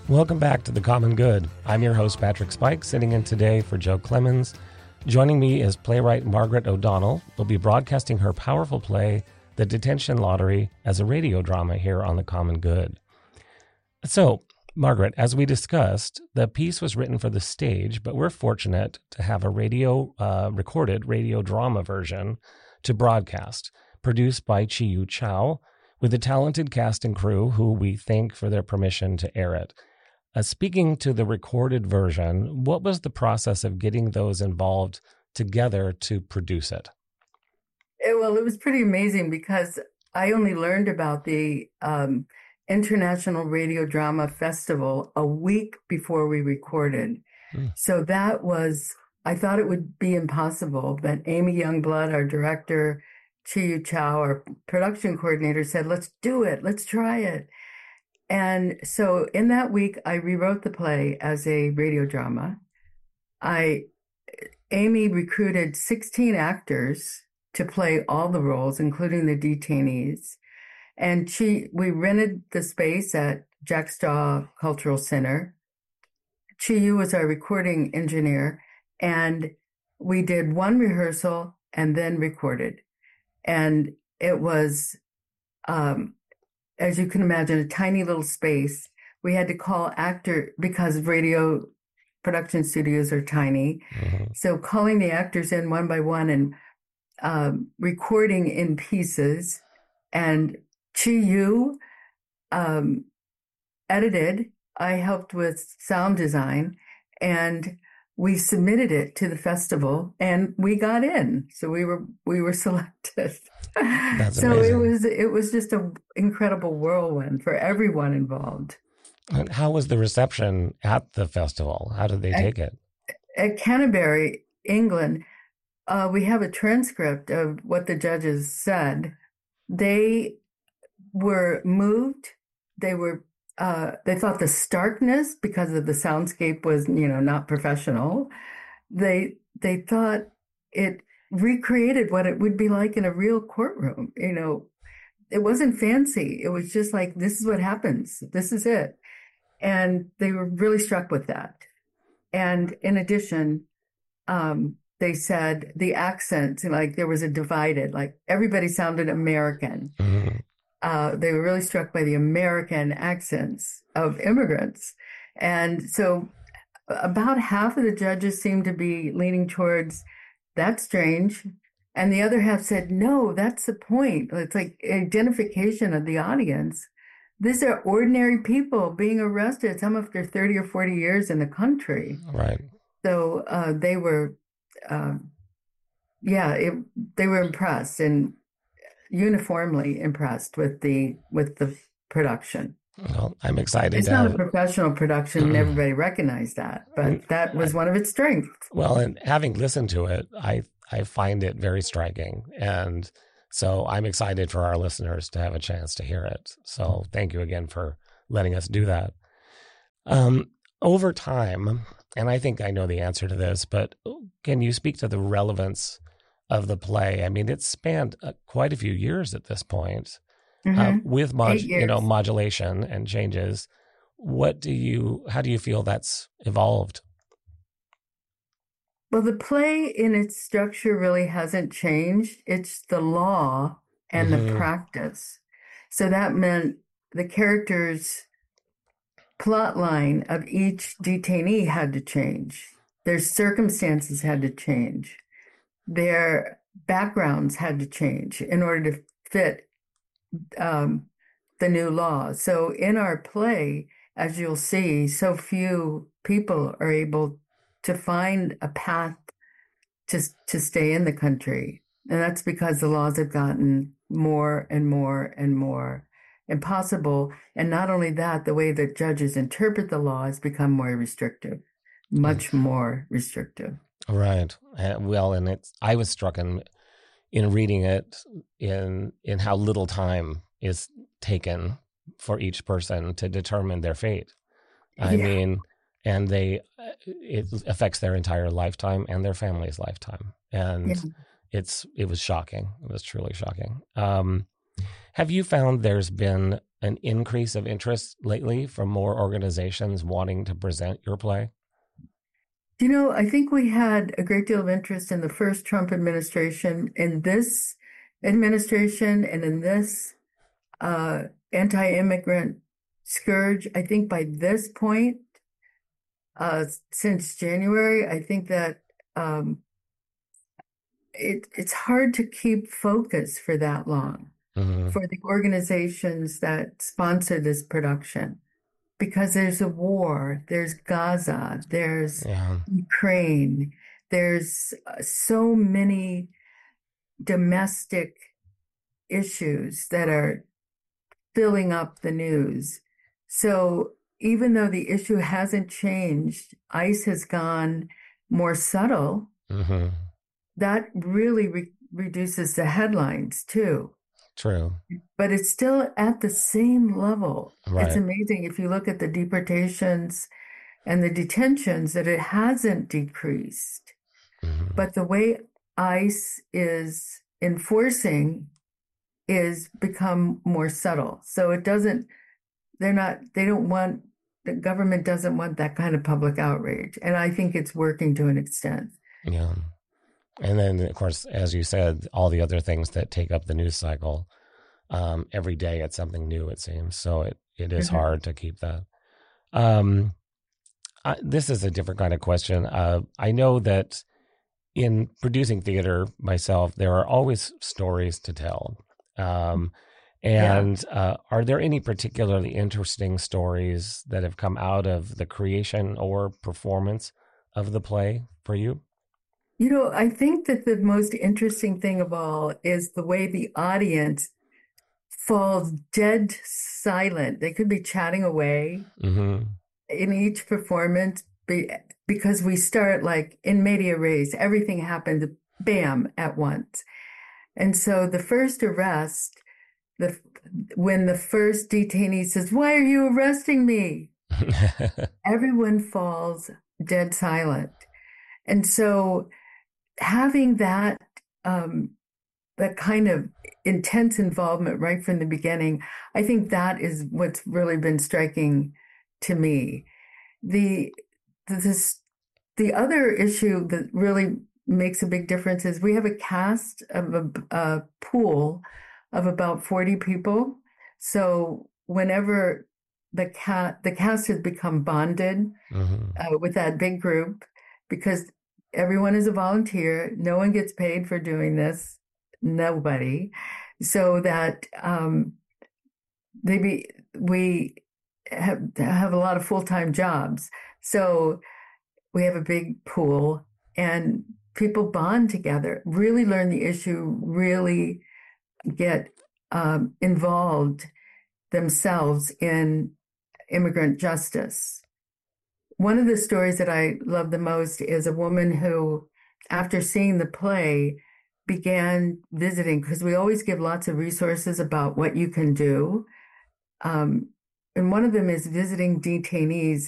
Welcome back to The Common Good. I'm your host, Patrick Spike, sitting in today for Joe Clemens. Joining me is playwright Margaret O'Donnell, who'll be broadcasting her powerful play, The Detention Lottery, as a radio drama here on The Common Good. So, Margaret, as we discussed, the piece was written for the stage, but we're fortunate to have a recorded radio drama version to broadcast, produced by Chi-Yu Chow, with a talented cast and crew who we thank for their permission to air it. Speaking to the recorded version, what was the process of getting those involved together to produce it? It was pretty amazing because I only learned about the International Radio Drama Festival a week before we recorded. So that was, I thought it would be impossible, but Amy Youngblood, our director, Chi-Yu Chow, our production coordinator, said, let's do it, let's try it. And so in that week, I rewrote the play as a radio drama. Amy recruited 16 actors to play all the roles, including the detainees. And we rented the space at Jack Straw Cultural Center. Chi-Yu was our recording engineer, and we did one rehearsal and then recorded. And it was, as you can imagine, a tiny little space. We had to call because radio production studios are tiny. Mm-hmm. So calling the actors in one by one and recording in pieces. And Chi-Yu edited. I helped with sound design, and we submitted it to the festival, and we got in. So we were selected. That's so amazing. it was just an incredible whirlwind for everyone involved. And how was the reception at the festival? How did they take it? At Canterbury, England, we have a transcript of what the judges said. They were moved. They thought the starkness, because of the soundscape, was, not professional. They thought it recreated what it would be like in a real courtroom. It wasn't fancy. It was just like, this is what happens. This is it. And they were really struck with that. And in addition, they said the accents, like there was a divided, like everybody sounded American. Mm-hmm. They were really struck by the American accents of immigrants. And so about half of the judges seemed to be leaning towards, that's strange. And the other half said, no, that's the point. It's like identification of the audience. These are ordinary people being arrested, some after 30 or 40 years in the country. Right. So they were, they were impressed, and uniformly impressed with the production. Well, I'm excited. It's not a professional production, and everybody recognized that, but that was one of its strengths. Well, and having listened to it, I find it very striking, and so I'm excited for our listeners to have a chance to hear it. So thank you again for letting us do that. Over time, and I think I know the answer to this, but can you speak to the relevance of the play? I mean, it's spanned quite a few years at this point, with modulation and changes. How do you feel that's evolved? Well, the play in its structure really hasn't changed. It's the law and the practice. So that meant the characters' plot line of each detainee had to change. Their circumstances had to change. Their backgrounds had to change in order to fit the new law. So in our play, as you'll see, so few people are able to find a path to stay in the country. And that's because the laws have gotten more and more and more impossible. And not only that, the way that judges interpret the law has become more restrictive, much more restrictive. Right. Well, and I was struck in reading it in how little time is taken for each person to determine their fate. I mean, and it affects their entire lifetime and their family's lifetime. And it was shocking. It was truly shocking. Have you found there's been an increase of interest lately from more organizations wanting to present your play? I think we had a great deal of interest in the first Trump administration, in this administration, and in this anti-immigrant scourge. I think by this point, since January, I think that it's hard to keep focus for that long Hmm. for the organizations that sponsor this production, because there's a war, there's Gaza, there's Yeah. Ukraine, there's so many domestic issues that are filling up the news. So even though the issue hasn't changed, ICE has gone more subtle. Hmm. That really reduces the headlines too. True. But it's still at the same level. It's Right. amazing if you look at the deportations and the detentions that it hasn't decreased. Hmm. But the way ICE is enforcing is become more subtle. So they don't want, the government doesn't want that kind of public outrage. And I think it's working to an extent. Yeah. And then, of course, as you said, all the other things that take up the news cycle. Every day it's something new, it seems. So it is Mhm. hard to keep that. Um, this is a different kind of question. I know that in producing theater myself, there are always stories to tell. Um, Yeah. and are there any particularly interesting stories that have come out of the creation or performance of the play for you? I think that the most interesting thing of all is the way the audience falls dead silent. They could be chatting away Mm-hmm. in each performance because we start like in media res, everything happens bam at once. And so the first arrest, the when the first detainee says, "Why are you arresting me?" Everyone falls dead silent. And so having um, that kind of intense involvement right from the beginning, I think that is what's really been striking to me. The this the other issue that really makes a big difference is we have a cast of a pool of about 40 people. So whenever the cast has become bonded Hmm. with that big group, because everyone is a volunteer, no one gets paid for doing this, nobody, so that they be we have a lot of full-time jobs. So we have a big pool and people bond together, really learn the issue, really get involved themselves in immigrant justice. One of the stories that I love the most is a woman who, after seeing the play, began visiting, because we always give lots of resources about what you can do. Um, and one of them is visiting detainees